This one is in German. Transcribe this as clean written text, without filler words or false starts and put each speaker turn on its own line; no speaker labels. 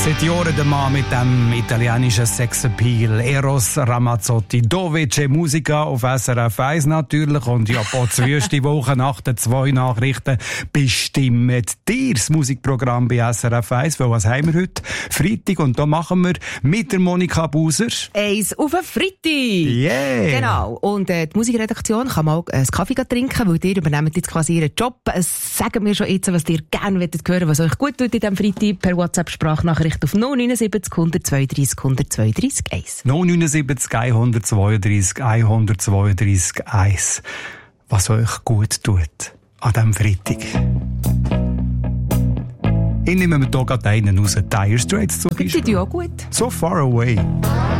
Seit Jahren der Mann mit dem italienischen Sexappeal, Eros Ramazzotti, Dove c'è Musica auf SRF 1 natürlich und ja, Potzwüste Woche nach den 2 Nachrichten bestimmt dir das Musikprogramm bei SRF 1, weil was haben wir heute? Freitag und da machen wir mit der Monika Buser.
Eins auf den Freitag!
Yeah!
Genau. Und die Musikredaktion kann mal einen Kaffee trinken, weil ihr übernehmt jetzt quasi ihren Job. Sagt mir schon jetzt, was ihr gerne hören wollt, was euch gut tut in diesem Freitag per WhatsApp-Sprachnachricht auf 079 132 132 1.
079 132 132 1. Was euch gut tut an diesem Freitag. Ich nehme mir hier gerade einen raus. Dire Straits zum Beispiel.
Die tun auch gut.
So Far Away.